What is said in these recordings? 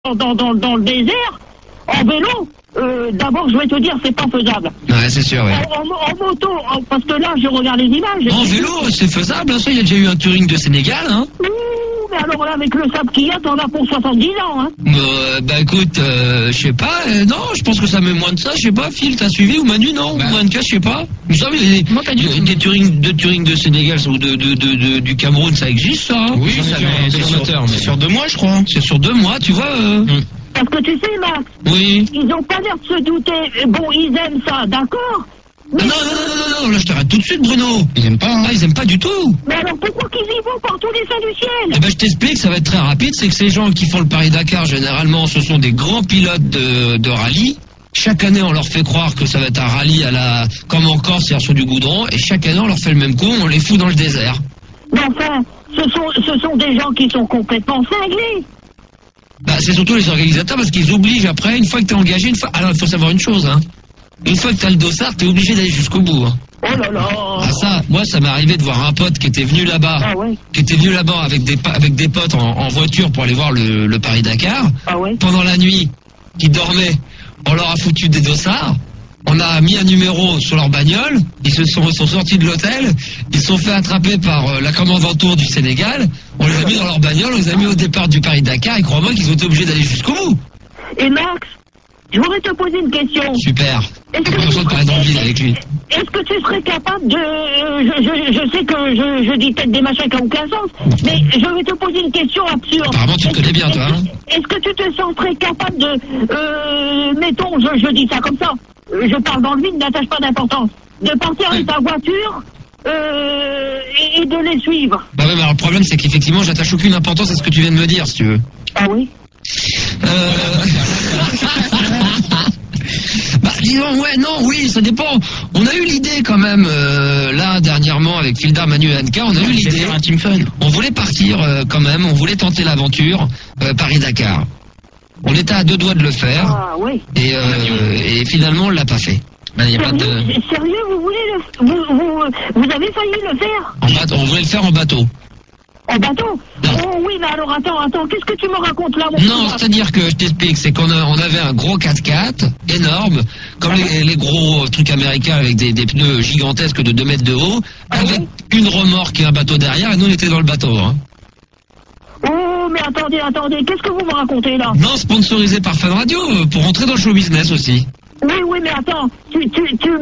dans le désert, en vélo, d'abord, je vais te dire, c'est pas faisable. Ouais, c'est sûr, ouais. En moto, parce que là, je regarde les images. En vélo, c'est faisable, hein, ça, il y a déjà eu un touring de Sénégal, hein. Ouh, mais alors là, avec le sable qu'il y a, t'en as pour 70 ans, hein. Bah écoute, je sais pas, non, je pense que ça met moins de ça, je sais pas, Phil, t'as suivi, ou Manu, non, ou moins de cas, je sais pas. Vous savez, des touring de Sénégal ou du Cameroun, ça existe, ça, hein. Oui, c'est sur 2 mois, je crois. C'est sur 2 mois, tu vois. Parce que tu sais, Max, Oui. ils ont pas l'air de se douter. Bon, ils aiment ça, d'accord. Mais... Non, là je t'arrête tout de suite, Bruno. Ils aiment pas, hein. Ah, ils aiment pas du tout. Mais alors pourquoi qu'ils y vont par tous les seins du ciel? Eh ben je t'explique, ça va être très rapide, c'est que ces gens qui font le Paris-Dakar, généralement, ce sont des grands pilotes de rallye. Chaque année, on leur fait croire que ça va être un rallye comme en Corse, c'est-à-dire sur du goudron, et chaque année, on leur fait le même coup, on les fout dans le désert. Mais enfin, ce sont des gens qui sont complètement cinglés. Bah, c'est surtout les organisateurs parce qu'ils obligent après, une fois que t'es engagé, alors il faut savoir une chose, hein. Une fois que t'as le dossard, t'es obligé d'aller jusqu'au bout, hein. Oh là là. Ah ça, moi ça m'est arrivé de voir un pote qui était venu là-bas, avec des potes en voiture pour aller voir le Paris-Dakar. Ah ouais. Pendant la nuit, ils dormaient, on leur a foutu des dossards. On a mis un numéro sur leur bagnole, ils sont sortis de l'hôtel, ils se sont fait attraper par la commandanture du Sénégal, on les a mis dans leur bagnole, on les a mis au départ du Paris-Dakar, et crois-moi qu'ils ont été obligés d'aller jusqu'au bout. Et Max, je voudrais te poser une question. Super. J'ai pas besoin de parler dans le vide avec lui. Est-ce que tu serais capable de... je sais que je dis peut-être des machins qui n'ont aucun sens, mais je vais te poser une question absurde. Apparemment tu te connais bien, toi, hein. Est-ce que tu te sentirais capable de... mettons, je dis ça comme ça, je parle dans le vide, n'attache pas d'importance, de partir avec ta voiture et de les suivre. Bah ouais, mais alors le problème c'est qu'effectivement j'attache aucune importance à ce que tu viens de me dire, si tu veux. Ah oui. Bah disons, ouais, non, oui, ça dépend. On a eu l'idée quand même, là, dernièrement, avec Fildar, Manu et Anka, on a eu l'idée. Un team fun. On voulait partir quand même, on voulait tenter l'aventure Paris-Dakar. On était à 2 doigts de le faire. Ah oui. Et finalement, on l'a pas fait. Ben, y a pas de... Sérieux, vous voulez vous avez failli le faire? On voulait le faire en bateau. En bateau? Non. Oh oui, mais alors attends, qu'est-ce que tu me racontes là, mon Non, c'est-à-dire que je t'explique, c'est qu'on avait un gros 4x4 énorme, comme les gros trucs américains avec des pneus gigantesques de 2 mètres de haut, avec une remorque et un bateau derrière, et nous on était dans le bateau, hein. Oh, mais attendez, qu'est-ce que vous me racontez là? Non, sponsorisé par Fun Radio, pour rentrer dans le show business aussi. Oui, mais attends, tu veux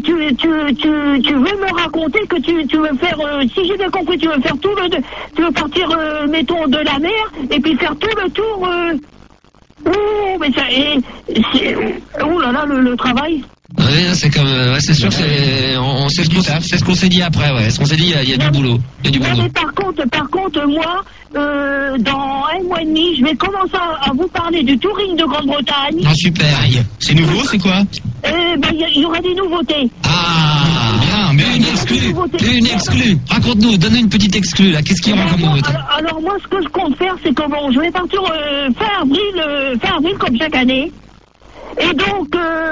me raconter que tu veux faire, si j'ai bien compris, tu veux faire tu veux partir, mettons, de la mer, et puis faire tout le tour, oh, mais ça, oh là là, le travail. Oui, c'est comme, ouais, c'est sûr, c'est ce qu'on s'est dit après, ouais. Ce qu'on s'est dit, il y a du boulot. Il y a du boulot. Mais par contre, moi, dans 1 mois et demi, je vais commencer à vous parler du touring de Grande-Bretagne. Ah, super. C'est nouveau, c'est quoi? Il y aura des nouveautés. Ah, bien, une exclue. Raconte-nous, donne une petite exclue, là. Qu'est-ce qu'il y aura comme nouveauté? Alors, moi, ce que je compte faire, c'est que bon, je vais partir fin avril, comme chaque année. Et donc,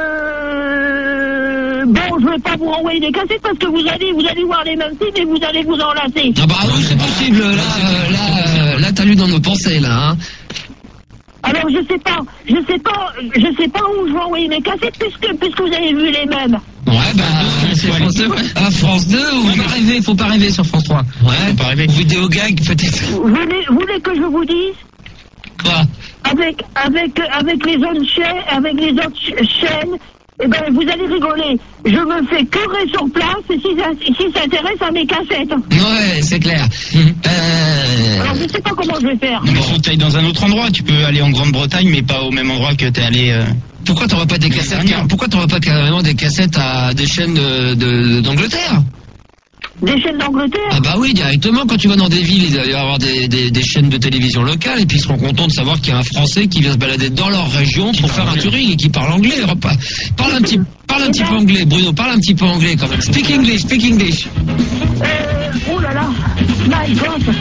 bon, je vais pas vous renvoyer des cassettes parce que vous allez voir les mêmes films et vous allez vous enlacer. Ah bah oui, c'est possible. Là, t'as lu dans nos pensées, là, hein. Alors, je sais pas où je vais envoyer mes cassettes puisque vous avez vu les mêmes. Ouais, bah, c'est France 2. Ah, France 2, faut pas rêver sur France 3. Ouais, faut pas rêver. Ou vidéo gag, peut-être. Vous voulez que je vous dise? Quoi? Avec les autres chaînes, eh ben, vous allez rigoler. Je me fais curer sur place et si ça intéresse à mes cassettes. Ouais, c'est clair. Alors, je sais pas comment je vais faire. Il faut que tu ailles dans un autre endroit. Tu peux aller en Grande-Bretagne, mais pas au même endroit que t'es allé. Pourquoi t'auras pas des cassettes? Pourquoi t'auras pas carrément des cassettes à des chaînes d'Angleterre? Des chaînes d'Angleterre? Ah bah oui, directement, quand tu vas dans des villes, il va y avoir des chaînes de télévision locales, et puis ils seront contents de savoir qu'il y a un Français qui vient se balader dans leur région pour faire un touring et qui parle anglais. Parle un petit peu anglais, Bruno, parle un petit peu anglais quand même. Speak English. Oh là là, my God.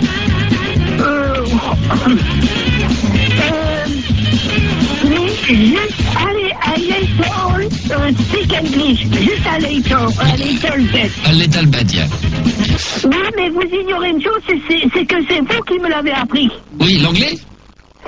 Juste a little speak English. Juste a little bit. A little bit, yeah. Oui, mais vous ignorez une chose, c'est que c'est vous qui me l'avez appris. Oui, l'anglais?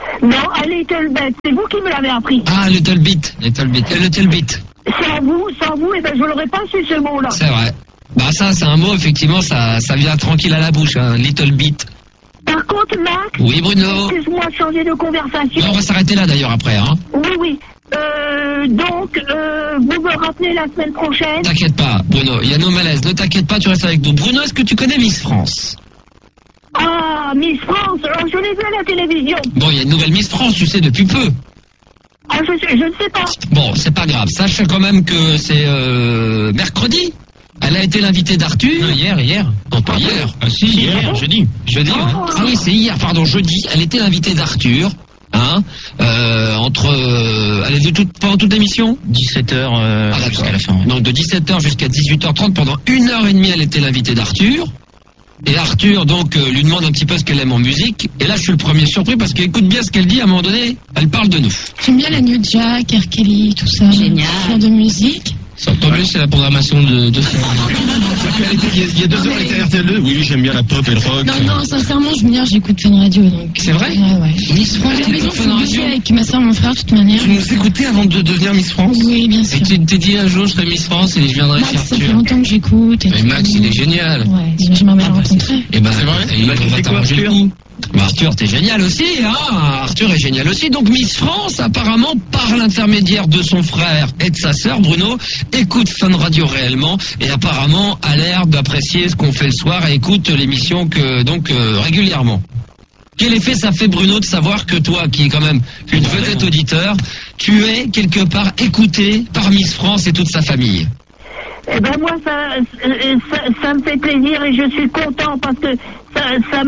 Non, à Little Bit, c'est vous qui me l'avez appris. Ah, Little Bit. Little Bit. Sans vous, et ben je l'aurais pas su ce mot-là. C'est vrai. Bah ça, c'est un mot, effectivement, ça vient tranquille à la bouche, hein, Little Bit. Par contre, Max. Oui, Bruno. Excuse-moi de changer de conversation. On va s'arrêter là d'ailleurs après, hein. Oui. Donc, vous me rappelez la semaine prochaine. T'inquiète pas, Bruno, il y a nos malaises, ne t'inquiète pas, tu restes avec nous. Bruno, est-ce que tu connais Miss France? Ah, Miss France, alors je l'ai vu à la télévision. Bon, il y a une nouvelle Miss France, tu sais, depuis peu. Ah, je ne sais pas. Bon, c'est pas grave, sache quand même que c'est mercredi. Elle a été l'invitée d'Arthur. Non, hier. Non, pas hier. Ah si, hier, jeudi. Jeudi. Ah oui, c'est hier, pardon, jeudi. Elle était l'invitée d'Arthur. Hein, elle est venue pendant toute l'émission 17h jusqu'à la fin. Donc de 17h jusqu'à 18h30, pendant 1h30, elle était l'invitée d'Arthur. Et Arthur, donc, lui demande un petit peu ce qu'elle aime en musique. Et là, je suis le premier surpris parce qu'écoute bien ce qu'elle dit. À un moment donné, elle parle de nous. J'aime bien la New Jack, R. Kelly, tout ça. Génial. Genre de musique. Tant mieux, c'est la programmation de il y a 2 heures, elle était à RTL2. Oui, j'aime bien la pop et le rock. Non, sincèrement, je veux dire, j'écoute Fun Radio. C'est vrai? Ouais. Miss France, À la maison, Fun Radio. avec ma soeur et mon frère, de toute manière. Tu nous écoutais avant de devenir Miss France? Oui, bien sûr. Et tu t'es dit un jour, je serai Miss France et je viendrai Max, chez ça fait Arthur. longtemps que j'écoute. Mais Max, il est génial. Ouais, j'aimerais bien le rencontrer. Et ben, C'est vrai? il Bah, va c'est quoi, t'arranger le Arthur? coup. Bah, Arthur, t'es génial aussi, hein. Arthur est génial aussi. Donc Miss France, apparemment, par l'intermédiaire de son frère et de sa sœur, Bruno, écoute Fun Radio réellement et apparemment a l'air d'apprécier ce qu'on fait le soir et écoute l'émission régulièrement. Quel effet ça fait, Bruno, de savoir que toi, qui est quand même une vedette auditeur, tu es quelque part écouté par Miss France et toute sa famille? Eh ben moi, ça me fait plaisir et je suis content parce que ça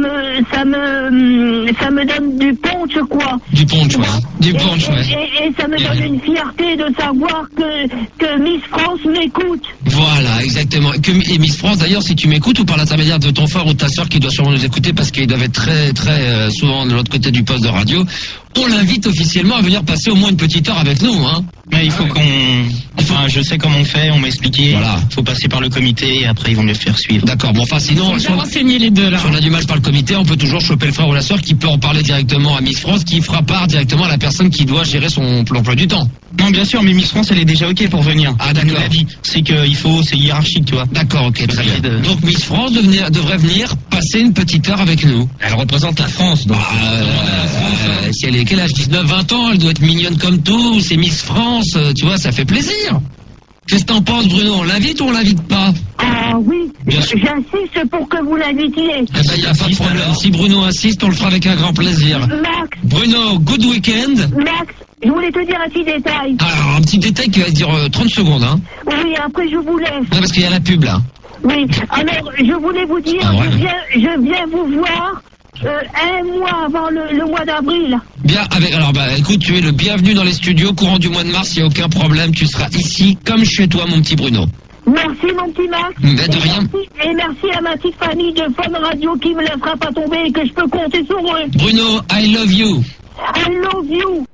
me donne du punch, quoi. Du punch, ouais. Du punch, ouais. Et ça me donne une fierté de savoir que Miss France m'écoute. Voilà, exactement. Et Miss France, d'ailleurs, si tu m'écoutes ou par l'intermédiaire de ton frère ou de ta soeur qui doit sûrement nous écouter parce qu'ils doivent être très, très souvent de l'autre côté du poste de radio, on l'invite officiellement à venir passer au moins une petite heure avec nous, hein. Mais il faut je sais comment on fait, on m'a expliqué. Voilà. Il faut passer par le comité et après ils vont me le faire suivre. D'accord. Bon, enfin, sinon, si renseigner les deux, là. on a du mal par le comité, on peut toujours choper le frère ou la soeur qui peut en parler directement à Miss France, qui fera part directement à la personne qui doit gérer son emploi du temps. Non, bien sûr, mais Miss France, elle est déjà OK pour venir. Ah, Elle nous d'accord. l'a dit. C'est c'est hiérarchique, tu vois. D'accord, ok, très bien. de- Donc Miss France devrait venir passer une petite heure avec nous. Elle représente la France, donc. Si elle est quel âge? 19, 20 ans, elle doit être mignonne comme tout, c'est Miss France, tu vois, ça fait plaisir. Qu'est-ce que t'en penses, Bruno? On l'invite ou on l'invite pas? Ah oui, Bien sûr. j'insiste pour que vous l'invitiez. Eh ben, y a pas de problème. Si Bruno insiste, on le fera avec un grand plaisir. Max, Bruno, good weekend. Max, je voulais te dire un petit détail. Alors, un petit détail qui va se dire 30 secondes, hein. Oui, après je vous laisse. Non, parce qu'il y a la pub, là. Oui, alors je voulais vous dire, Ah ouais. je viens vous voir un mois avant le mois d'avril. Bien, écoute, tu es le bienvenu dans les studios, courant du mois de mars, il n'y a aucun problème, tu seras ici, comme chez toi, mon petit Bruno. Merci mon petit Max. Mais de rien. Et merci à ma petite famille de Fun Radio qui me laissera pas tomber et que je peux compter sur eux. Bruno, I love you. I love you.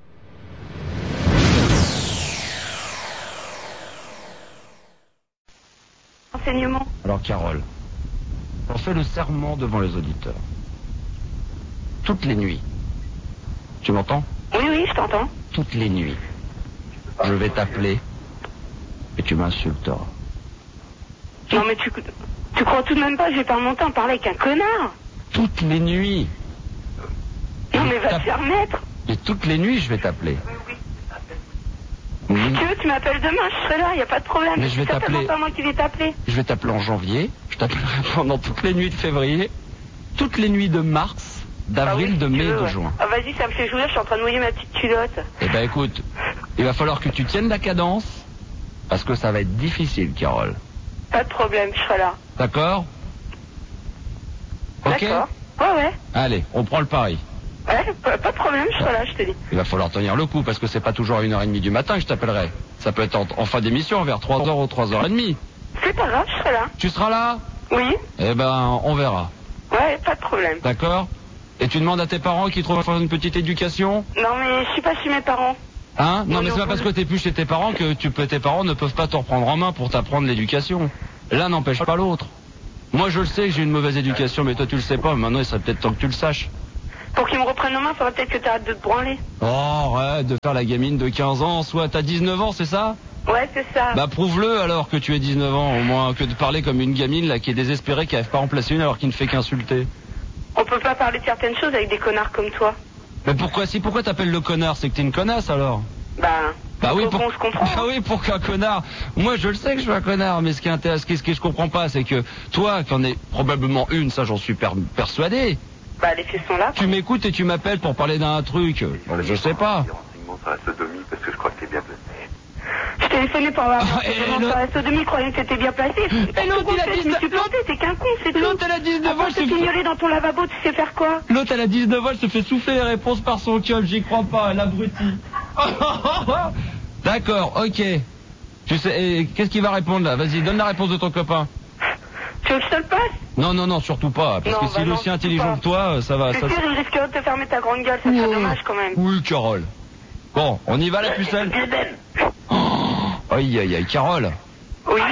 Enseignement. Alors Carole, on fait le serment devant les auditeurs. Toutes les nuits. Tu m'entends? Oui, je t'entends. Toutes les nuits. Je vais t'appeler et tu m'insulteras. Non mais tu crois tout de même pas que j'ai pas mon temps à parler avec un connard? Toutes les nuits. Non mais va te faire mettre. Et toutes les nuits, je vais t'appeler. Si tu veux, tu m'appelles demain, je serai là, y a pas de problème. Mais je vais t'appeler. C'est pas moi qui vais t'appeler. Je vais t'appeler en janvier. Je t'appellerai pendant toutes les nuits de février. Toutes les nuits de mars, d'avril, de mai et de juin. Ah vas-y, ça me fait jouer, je suis en train de mouiller ma petite culotte. Eh ben écoute, il va falloir que tu tiennes la cadence. Parce que ça va être difficile, Carole. Pas de problème, je serai là. D'accord? Ok? D'accord. Ouais. Allez, on prend le pari. Ouais, pas de problème, je serai là, je te dis. Il va falloir tenir le coup parce que c'est pas toujours à 1h30 du matin que je t'appellerai. Ça peut être en fin d'émission vers 3h ou 3h30. C'est pas grave, je serai là. Tu seras là? Oui. Eh ben, on verra. Ouais, pas de problème. D'accord? Et tu demandes à tes parents qu'ils trouvent une petite éducation? Non mais je suis pas chez mes parents. Hein? Non, Non, mais c'est non, pas parce que t'es plus chez tes parents que tes parents ne peuvent pas te reprendre en main pour t'apprendre l'éducation. L'un n'empêche pas l'autre. Moi, je le sais que j'ai une mauvaise éducation, mais toi, tu le sais pas. Maintenant, il serait peut-être temps que tu le saches. Pour qu'ils me reprennent en main, faudrait peut-être que t'arrêtes de te branler. Oh, arrête de faire la gamine de 15 ans. Soit t'as 19 ans, c'est ça? Ouais, c'est ça. Bah prouve-le alors que tu es 19 ans, au moins, que de parler comme une gamine là qui est désespérée, qui n'arrive pas à remplacer une alors qu'il ne fait qu'insulter. On peut pas parler de certaines choses avec des connards comme toi. Mais pourquoi t'appelles le connard? C'est que t'es une connasse alors? Bah oui, on se comprend. Bah oui, pour qu'un connard. Moi, je le sais que je suis un connard, mais ce que je comprends pas, c'est que toi, qui en es probablement une, ça j'en suis persuadé. Bah les faits sont là. Tu m'écoutes et tu m'appelles pour parler d'un truc. Je sais pas. Des renseignements sur la sodomie parce que je crois que t'es bien placé. Je téléphonais pour avoir et sur la sodomie, croyant que t'étais bien placé. Et l'autre, il a dit... Je me suis planté, t'es qu'un con, c'est tout. L'autre, elle a 19 ans, je te fignoler dans ton lavabo, tu sais faire quoi? L'autre, elle a 19 ans, elle se fait souffler les réponses par son gueule, j'y crois pas, l'abruti. D'accord, ok. Tu sais, qu'est-ce qu'il va répondre là? Vas-y, donne la réponse de ton copain. Tu veux que je te le passe? Non, surtout pas, parce que s'il est aussi intelligent que toi, ça va... C'est sûr, il risquerait de te fermer ta grande gueule, ça serait dommage quand même. Oui, Carole. Bon, on y va la pucelle? Aïe, Carole. Oui?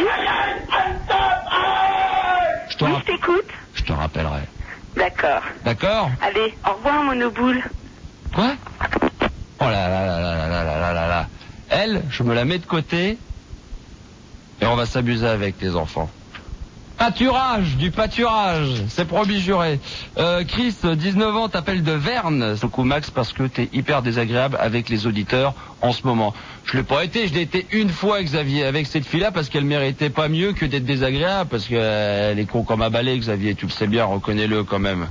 Je t'écoute. Je te rappellerai. D'accord. D'accord? Allez, au revoir, monoboule. Quoi? Oh là. Elle, je me la mets de côté et on va s'amuser avec les enfants. Du pâturage, c'est promis juré. Chris, 19 ans, t'appelle de Verne. C'est le coup Max parce que t'es hyper désagréable avec les auditeurs en ce moment. Je l'ai pas été, je l'ai été une fois, Xavier, avec cette fille-là parce qu'elle méritait pas mieux que d'être désagréable parce qu'elle est con comme un balai, Xavier, tu le sais bien, reconnais-le quand même.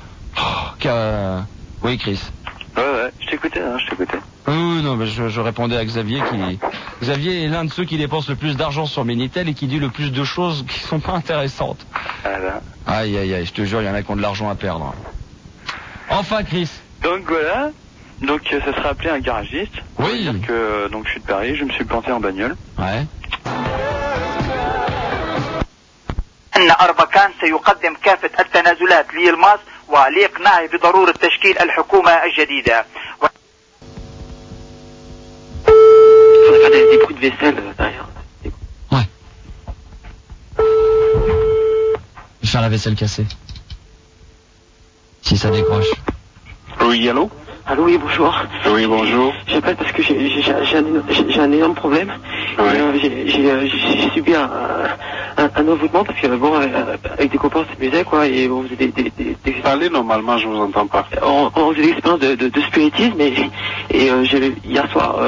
Oui, Chris. Ouais, je t'écoutais. Oui, non, mais je répondais à Xavier Xavier est l'un de ceux qui dépensent le plus d'argent sur Minitel et qui dit le plus de choses qui sont pas intéressantes. Voilà. Aïe, je te jure, il y en a qui ont de l'argent à perdre. Enfin, Chris. Donc voilà. Donc ça sera appelé un garagiste. Oui. Dire que donc je suis de Paris, je me suis planté en bagnole. Ouais. أن أربكان سيقدم كافة التنازلات ليلماس ولإقناعه بضرورة تشكيل الحكومة الجديدة. Il faudrait faire des bruits de vaisselle derrière. Ouais. Je vais faire la vaisselle cassée. Si ça décroche. Oui, allô? Allô, oui, bonjour. Oui, bonjour. J'appelle parce que j'ai un énorme problème. Ouais. J'ai subi un envoûtement parce que bon, avec des copains on s'amusait quoi et on faisait des Parlez normalement, je vous entends pas. On faisait des expériences de spiritisme et hier soir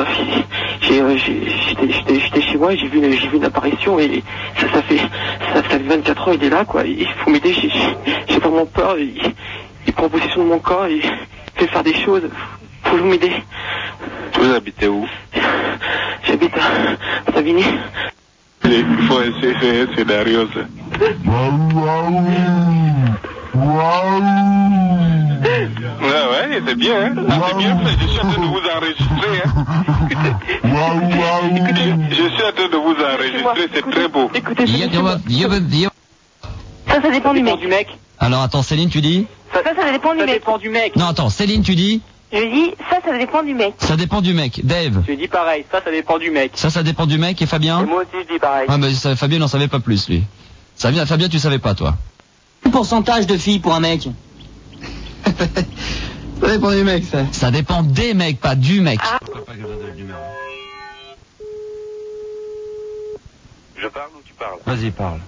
j'étais chez moi et j'ai vu une apparition et ça fait 24 heures il est là quoi. Il faut m'aider, j'ai vraiment peur. Il prend possession de mon corps et il fait faire des choses. Faut m'aider. Vous habitez où? J'habite à Savigny. Il faut essayer ce scénario. Ouais, c'est bien, hein. C'est bien fait, je suis en train de vous enregistrer, hein. Écoutez, je suis en train de vous enregistrer, c'est très beau. Ça dépend du mec. Alors attends, Céline, tu dis? Ça dépend du mec. Ça dépend du mec. Non, attends, Céline, tu dis? Je dis, ça dépend du mec. Ça dépend du mec. Dave? Je dis pareil, ça dépend du mec. Ça dépend du mec. Et Fabien? Et moi aussi je dis pareil. Ah, mais Fabien n'en savait pas plus, lui. Fabien, tu savais pas, toi? Quel pourcentage de filles pour un mec? Ça dépend du mec, ça. Ça dépend des mecs, pas du mec. Ah. Je parle ou tu parles? Vas-y, parle.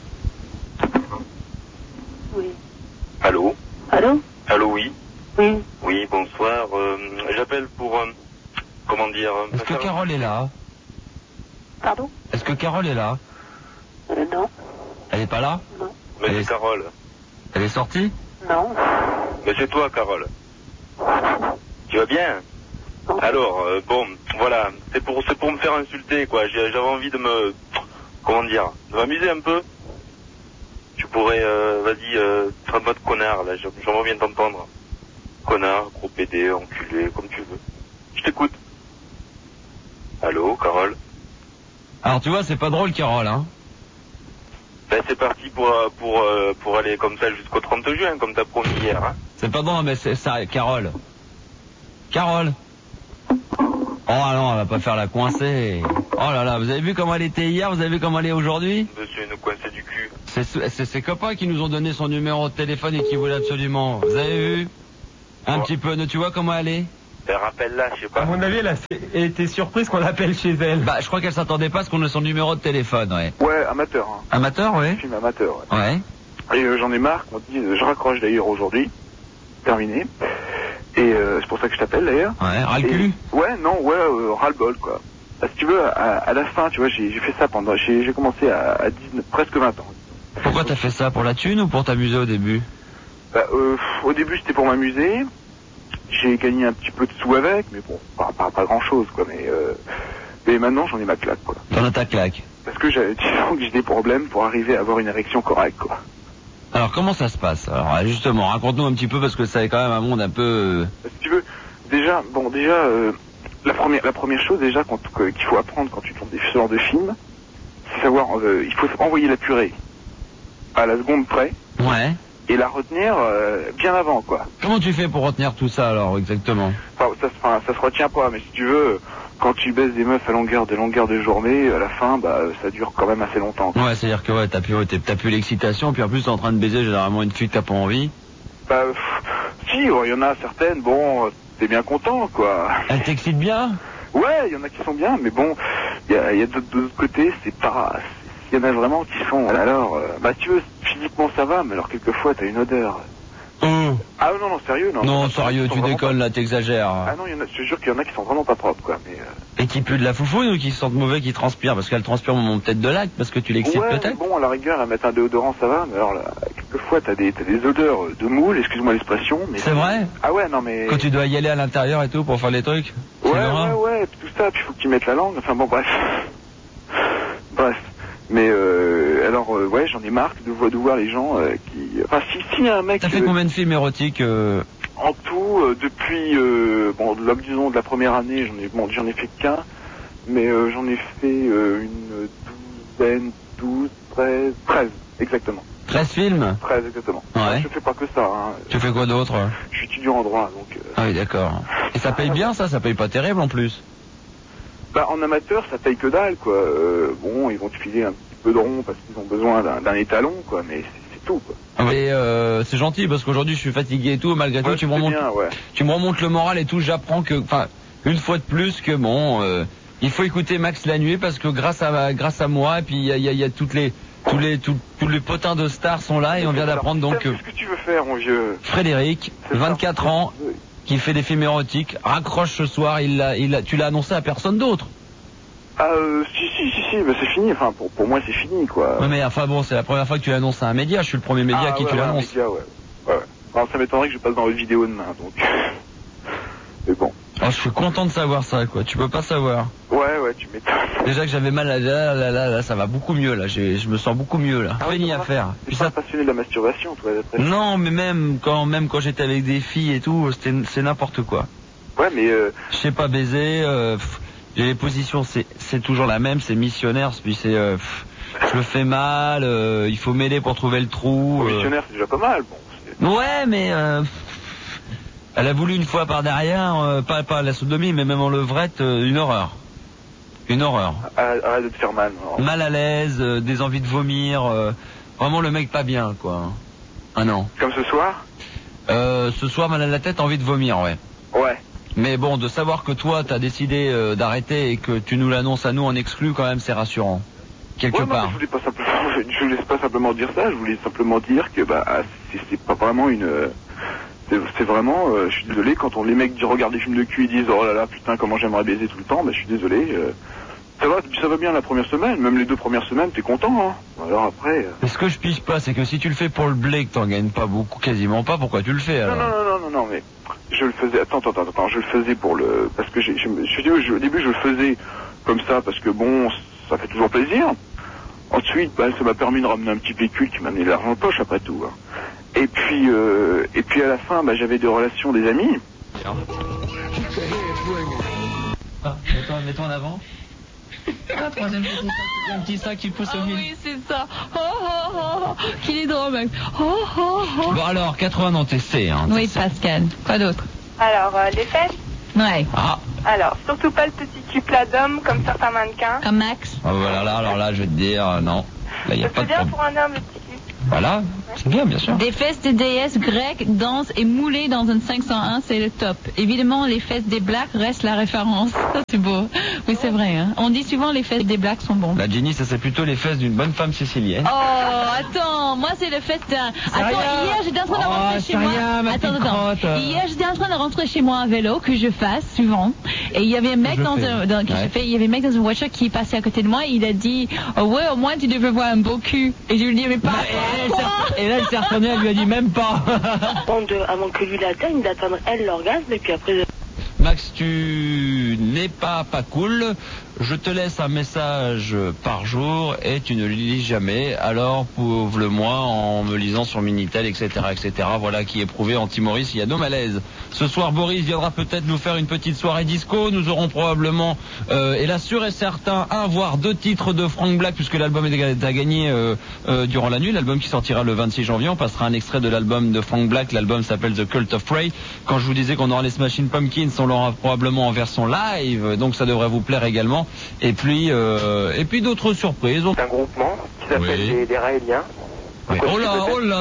Oui. Allô? Allô? Allô, oui. Oui. Oui, bonsoir. J'appelle pour... comment dire... Est-ce que Carole est là? Pardon? Est-ce que Carole est là? Non. Elle est pas là? Non. Mais c'est Carole. Elle est sortie? Non. Mais c'est toi, Carole. Tu vas bien? Non. Alors, bon, voilà. C'est pour me faire insulter, quoi. J'avais envie de me... Comment dire? De m'amuser un peu. Tu pourrais, vas-y, faire un mode connard, là. J'aimerais bien t'entendre. Connard, gros PD, enculé, comme tu veux. Je t'écoute. Allô, Carole? Alors tu vois, c'est pas drôle, Carole, hein? Ben c'est parti pour aller comme ça jusqu'au 30 juin, comme t'as promis hier, hein? C'est pas drôle, mais c'est ça, Carole. Carole? Oh non, elle va pas faire la coincée. Oh là là, vous avez vu comment elle était hier, vous avez vu comment elle est aujourd'hui? Monsieur, une coincée du cul. C'est ses copains qui nous ont donné son numéro de téléphone et qui voulaient absolument. Vous avez vu? Un petit peu, tu vois comment elle est? Ben, rappelle-la, je sais pas. À mon avis, elle était surprise qu'on l'appelle chez elle. Bah, je crois qu'elle s'attendait pas à ce qu'on ait son numéro de téléphone, ouais. Ouais, amateur. Hein. Amateur, ouais. Film amateur, ouais. Ouais. Et j'en ai marre, on dit, je raccroche d'ailleurs aujourd'hui. Terminé. Et c'est pour ça que je t'appelle d'ailleurs. Ouais, ras le cul. Ouais, non, ouais, ras le bol, quoi. Si tu veux, à la fin, tu vois, j'ai fait ça pendant... J'ai commencé à 19, presque 20 ans. Pourquoi t'as fait ça? Pour la thune ou pour t'amuser au début? Bah, au début, c'était pour m'amuser. J'ai gagné un petit peu de sous avec, mais bon, pas grand-chose, quoi. Mais maintenant, j'en ai ma claque, quoi. T'en as ta claque. Parce que j'ai des problèmes pour arriver à avoir une érection correcte, quoi. Alors, comment ça se passe? Alors, justement, raconte-nous un petit peu, parce que c'est quand même un monde un peu... Si tu veux, déjà, la première chose, déjà, qu'il faut apprendre quand tu tournes ce genre de film, c'est savoir, il faut envoyer la purée à la seconde près. Ouais. Et la retenir bien avant, quoi. Comment tu fais pour retenir tout ça, alors, exactement? Ça se retient pas, mais si tu veux, quand tu baises des meufs à longueur de journée, à la fin, ça dure quand même assez longtemps, quoi. Ouais, c'est-à-dire que, ouais, t'as plus l'excitation, puis en plus, t'es en train de baiser généralement une fille que t'as pas envie. Si, il y en a certaines, bon, t'es bien content, quoi. Elle t'excite bien? Ouais, il y en a qui sont bien, mais bon, il y a d'autres côtés, c'est pas... Il y en a vraiment qui sont... Alors, tu veux, physiquement ça va, mais alors quelquefois t'as une odeur. Ah non, sérieux, non. Non, sérieux, tu déconnes là, t'exagères. Ah non, je te jure qu'il y en a qui sont vraiment pas propres, quoi. Et qui puent de la foufoune ou qui se sentent mauvais, qui transpirent? Parce qu'elles transpirent au moment peut-être de l'acte, parce que tu l'excites peut-être? Bon, à la rigueur, à mettre un déodorant, ça va, mais alors là, quelquefois t'as des odeurs de moule, excuse-moi l'expression. Mais c'est vrai? Ah ouais, non mais... Quand tu dois y aller à l'intérieur et tout pour faire les trucs? Ouais, puis tout ça, puis faut que tu mettes la langue, enfin bon, bref. Mais ouais, j'en ai marre de voir les gens qui... Enfin, si y a un mec... T'as fait combien de films érotiques En tout, depuis, disons, de la première année, j'en ai fait qu'un, mais j'en ai fait une douzaine, 12, 13, exactement. 13 films? 13, exactement. Ouais. Je fais pas que ça, hein. Tu fais quoi d'autre? Je suis étudiant en droit, donc... Ah oui, d'accord. Et ça paye bien, ça paye pas terrible en plus? En amateur, ça paye que dalle, quoi. Bon, ils vont te filer un petit peu de rond parce qu'ils ont besoin d'un étalon, quoi, mais c'est tout, quoi. Mais c'est gentil parce qu'aujourd'hui je suis fatigué et tout, malgré tout tu me remontes le moral et tout, j'apprends que, enfin, une fois de plus que bon, il faut écouter Max la nuit parce que grâce à moi, et puis il y a tous les potins de stars sont là et on vient d'apprendre donc... Qu'est-ce que tu veux faire, mon vieux? Frédéric, 24 ans, qui fait des films érotiques, raccroche ce soir, tu l'as annoncé à personne d'autre. Si, c'est fini, enfin, pour moi c'est fini, quoi. Ouais, mais enfin bon, c'est la première fois que tu l'annonces à un média, je suis le premier média à qui tu l'annonces. Ouais. Alors ça m'étonnerait que je passe dans les vidéos demain, donc... Mais bon. Oh, je suis content de savoir ça, quoi, tu peux pas savoir. Ouais, tu m'étonnes. Déjà que j'avais mal, là, ça va beaucoup mieux, là, je me sens beaucoup mieux, là. Fini à faire. Tu es passionné de la masturbation, toi, d'après. Non, mais même quand j'étais avec des filles et tout, c'est n'importe quoi. Ouais, mais je sais pas baiser, les positions, c'est toujours la même, c'est missionnaire, puis c'est, je le fais mal, il faut m'aider pour trouver le trou. Missionnaire, c'est déjà pas mal, bon. Ouais, mais, elle a voulu une fois par derrière, pas la sodomie, mais même en levrette, une horreur. Arrête de te faire mal. Non. Mal à l'aise, des envies de vomir, vraiment le mec pas bien, quoi. Ah non. Comme ce soir? Ce soir, mal à la tête, envie de vomir, ouais. Ouais. Mais bon, de savoir que toi, t'as décidé d'arrêter et que tu nous l'annonces à nous en exclu, quand même, c'est rassurant. Quelque part. Non, je voulais pas simplement dire ça, je voulais simplement dire que, c'est pas vraiment une... C'est vraiment, je suis désolé, quand les mecs regardent des films de cul, ils disent, oh là là, putain, comment j'aimerais baiser tout le temps, je suis désolé. Ça va bien la première semaine, même les 2 premières semaines, t'es content, hein. Alors après... Mais ce que je pige pas, c'est que si tu le fais pour le blé, que t'en gagnes pas beaucoup, quasiment pas, pourquoi tu le fais, alors? Non, mais je le faisais... Attends, je le faisais pour le... Parce que au début, je le faisais comme ça, parce que bon, ça fait toujours plaisir. Ensuite, ça m'a permis de ramener un petit pécule qui m'a amené de l'argent en poche, après tout, hein. Et puis à la fin, j'avais des relations des amis. Mets-toi en avant. Troisième petit sac, un petit sac qui pousse au milieu. Oui, c'est ça. Qu'il est drôle, mec. Bon alors, 80 ans, t'essaies, hein. Oui, Pascal. Quoi d'autre? Alors, les fesses? Ouais. Alors, surtout pas le petit cul plat d'homme comme certains mannequins. Comme Max? Voilà, alors là, je vais te dire, non. Là, y a pas de c'est bien problème. pour un homme, le petit cul. Voilà, c'est bien, bien sûr. Des fesses de déesses grecques, dansent et moulées dans un 501, c'est le top. Évidemment, les fesses des blacks restent la référence. C'est beau. Oui, c'est vrai. Hein. On dit souvent les fesses des blacks sont bons. La Jenny, ça c'est plutôt les fesses d'une bonne femme sicilienne. Oh, attends, moi c'est le fesses d'un... Attends, rien. hier j'étais en train de rentrer chez moi. Rien, ma petite crotte. Hier j'étais en train de rentrer chez moi à vélo, que je fasse souvent. Et il y avait un mec il y avait un mec dans une voiture qui passait à côté de moi et il a dit oh, ouais, au moins tu devrais voir un beau cul. Et je lui dis mais pas. Et là, elle s'est retournée, elle lui a dit même pas. Avant que lui l'atteigne, d'atteindre elle l'orgasme et puis après... Max, tu n'es pas cool. Je te laisse un message par jour et tu ne le lis jamais. Alors prouve-le-moi en me lisant sur Minitel, etc., etc. Voilà qui est prouvé. Anti-Maurice, il y a nos malaises. Ce soir, Boris viendra peut-être nous faire une petite soirée disco. Nous aurons probablement, et là sûr et certain, un voire deux titres de Frank Black puisque l'album est à gagner durant la nuit. L'album qui sortira le 26 janvier. On passera un extrait de l'album de Frank Black. L'album s'appelle The Cult of Prey. Quand je vous disais qu'on aura les Smashing Pumpkins, on l'aura probablement en version live. Donc ça devrait vous plaire également. Et puis d'autres surprises. C'est un groupement qui s'appelle les Raéliens. Oui. Oh là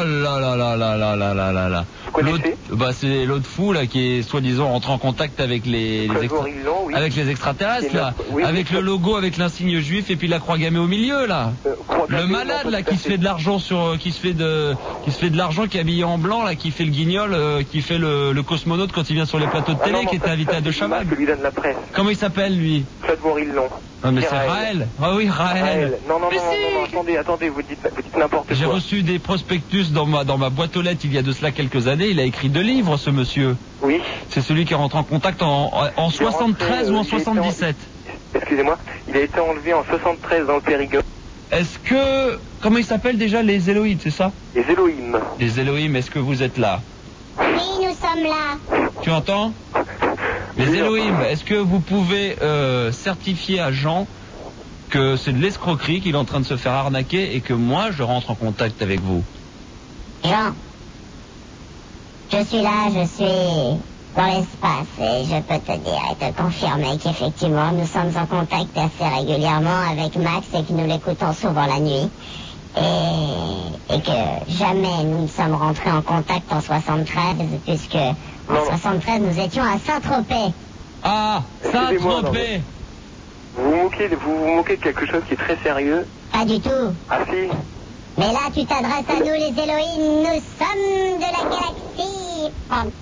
là. Bah c'est l'autre fou là qui est soi-disant rentré en contact avec avec les extraterrestres là, avec le logo, avec l'insigne juif et puis la croix gammée au milieu là. Le malade là qui se fait de l'argent qui se fait de l'argent, qui est habillé en blanc là, qui fait le guignol, qui fait le cosmonaute quand il vient sur les plateaux de télé, qui était invité à De Chavannes. Comment il s'appelle lui? Claude Morillon. Ah mais c'est Raël. Ah oui, Raël. Non, attendez, vous dites n'importe quoi. J'ai reçu des prospectus dans ma boîte aux lettres il y a de cela quelques années. Il a écrit 2 livres, ce monsieur. Oui. C'est celui qui est rentré en contact en 73 ou en 77. Excusez-moi, il a été enlevé en 73 dans le Périgord. Est-ce que... Comment il s'appelle déjà? Les Elohim, c'est ça? Les Elohim. Les Elohim, est-ce que vous êtes là? Oui, nous sommes là. Tu entends? Les Elohim, est-ce que vous pouvez certifier à Jean que c'est de l'escroquerie, qu'il est en train de se faire arnaquer et que moi je rentre en contact avec vous? Jean, je suis là, je suis dans l'espace et je peux te dire et te confirmer qu'effectivement nous sommes en contact assez régulièrement avec Max et que nous l'écoutons souvent la nuit et que jamais nous ne sommes rentrés en contact en 73 puisque en 73 nous étions à Saint-Tropez. Ah, Saint-Tropez. Vous vous moquez de quelque chose qui est très sérieux? Pas du tout. Ah si. Mais là, tu t'adresses à nous, les Elohim. Nous sommes de la galaxie.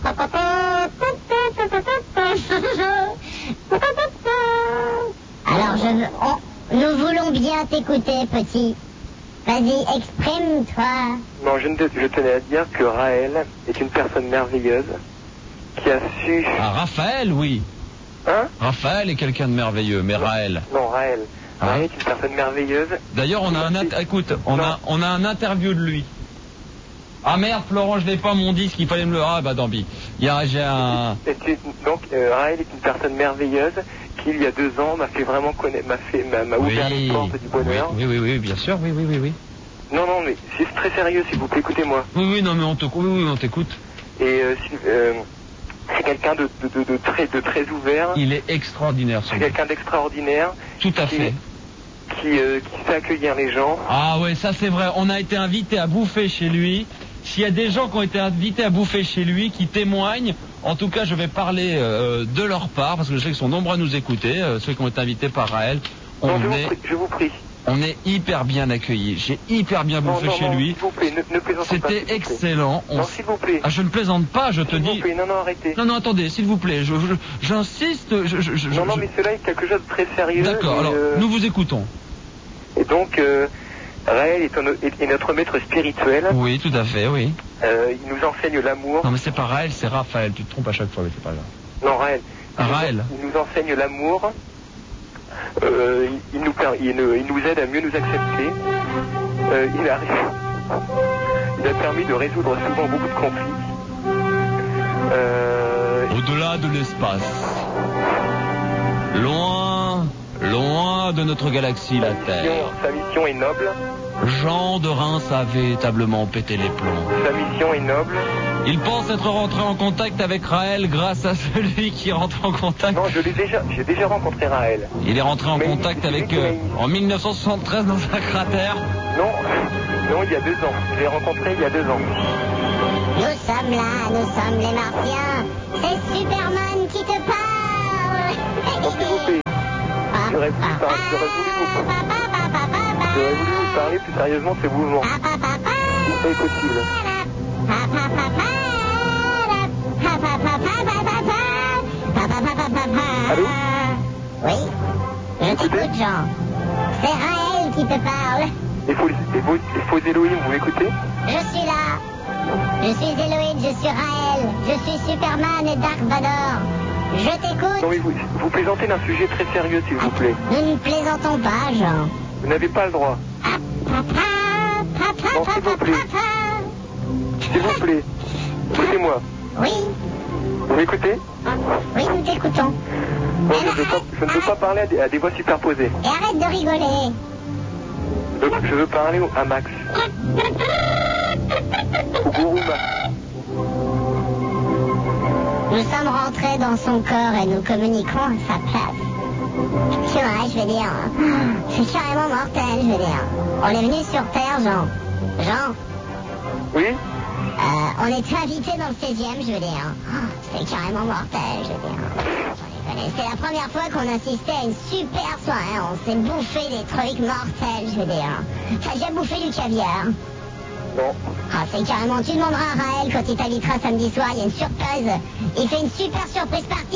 Alors, nous voulons bien t'écouter, petit. Vas-y, exprime-toi. Non, je tenais à dire que Raël est une personne merveilleuse qui a su... Ah, Raphaël, oui. Hein? Raphaël est quelqu'un de merveilleux, mais Raël... Non, Raël. Raël est une personne merveilleuse. D'ailleurs, on a un interview de lui. Ah merde, Florent, je n'ai pas mon disque, il fallait me le... Ah bah tant pis. J'ai un... Donc, Raël est une personne merveilleuse qui, il y a 2 ans, m'a fait vraiment connaître, m'a ouvert les portes du bonheur. Oui, bien sûr, oui. Non, mais c'est très sérieux, s'il vous plaît, écoutez-moi. Oui, non, mais on t'écoute. Et c'est quelqu'un de très ouvert. Il est extraordinaire, c'est quelqu'un d'extraordinaire. Tout à fait. Qui sait accueillir les gens. Ah ouais, ça c'est vrai. On a été invités à bouffer chez lui. S'il y a des gens qui ont été invités à bouffer chez lui, qui témoignent, en tout cas je vais parler de leur part, parce que je sais qu'ils sont nombreux à nous écouter, ceux qui ont été invités par Raël. Je vous prie. On est hyper bien accueillis. J'ai hyper bien bouffé chez lui. S'il vous plaît, ne plaisantez pas. C'était excellent. Non, s'il vous plaît. Ah, je ne plaisante pas, je te dis. S'il vous plaît, non, arrêtez. Non, attendez, s'il vous plaît. J'insiste. Non, mais cela est quelque chose de très sérieux. D'accord, alors, nous vous écoutons. Et donc, Raël est notre maître spirituel. Oui, tout à fait, oui. Il nous enseigne l'amour. Non, mais c'est pas Raël, c'est Raphaël. Tu te trompes à chaque fois, mais c'est pas grave. Non, Raël. Raël. Il nous enseigne l'amour. Il nous aide à mieux nous accepter. Il a permis de résoudre souvent beaucoup de conflits. Au-delà de l'espace, loin de notre galaxie, la Terre. Sa mission est noble. Jean de Reims a véritablement pété les plombs. Sa mission est noble. Il pense être rentré en contact avec Raël grâce à celui qui rentre en contact. Non, j'ai déjà rencontré Raël. Il est rentré en contact avec en 1973 dans un cratère. Non. Non, il y a 2 ans. Je l'ai rencontré il y a 2 ans. Nous sommes là, nous sommes les Martiens. C'est Superman qui te parle. Non, s'il vous plaît. J'aurais voulu vous parler plus sérieusement de ce mouvement. C'est pas possible. Allô? Oui, je t'écoute, Jean. C'est Raël qui te parle. Et faux Elohim, vous m'écoutez? Je suis là. Je suis Elohim, je suis Raël. Je suis Superman et Dark Vador. Je t'écoute. Non, mais vous plaisantez d'un sujet très sérieux, s'il vous plaît. Nous ne plaisantons pas, Jean. Vous n'avez pas le droit. Non, s'il vous plaît. S'il vous plaît. Écoutez-moi. Oui. Vous m'écoutez? Oui, nous t'écoutons. Bon, je ne peux pas parler à des voix superposées. Et arrête de rigoler. Je veux parler à Max. Au gourou Max. Nous sommes rentrés dans son corps et nous communiquons à sa place. Tu vois, je veux dire, c'est carrément mortel, je veux dire. On est venu sur Terre, Jean. Jean? Oui? On était invités dans le 16e, je veux dire. C'est carrément mortel, je veux dire. C'est la première fois qu'on assistait à une super soirée. On s'est bouffé des trucs mortels, je veux dire. T'as déjà bouffé du caviar? Non. Ah, c'est carrément... Tu demanderas à Raël quand il t'invitera samedi soir, il y a une surprise. Il fait une super surprise party